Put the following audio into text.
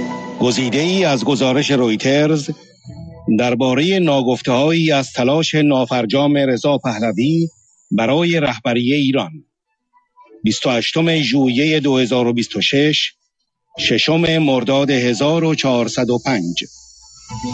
گزیده‌ای از گزارش رویترز درباره ناگفته‌هایی از تلاش نافرجام رضا پهلوی برای رهبری ایران. 28 ژوئیه 2026، 6 مرداد 1405.